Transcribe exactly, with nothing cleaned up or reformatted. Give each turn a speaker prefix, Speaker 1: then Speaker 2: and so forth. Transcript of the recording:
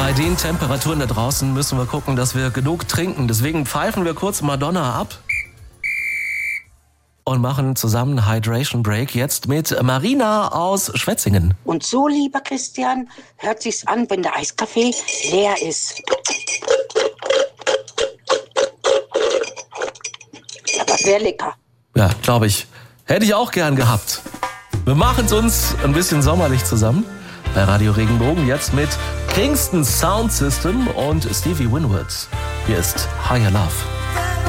Speaker 1: bei den Temperaturen da draußen müssen wir gucken, dass wir genug trinken. Deswegen pfeifen wir kurz Madonna ab und machen zusammen einen Hydration Break jetzt mit Marina aus Schwetzingen.
Speaker 2: Und so, lieber Christian, hört sich's an, wenn der Eiskaffee leer ist. Aber sehr lecker.
Speaker 1: Ja, glaube ich. Hätte ich auch gern gehabt. Wir machen es uns ein bisschen sommerlich zusammen bei Radio Regenbogen. Jetzt mit Kingston Sound System und Stevie Winwood. Hier ist Higher Love.